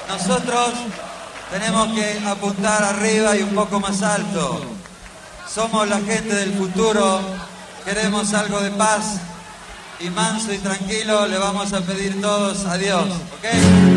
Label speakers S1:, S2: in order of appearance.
S1: Nosotros tenemos que apuntar arriba y un poco más alto. Somos la gente del futuro, queremos algo de paz y manso y tranquilo le vamos a pedir todos a Dios, ¿ok?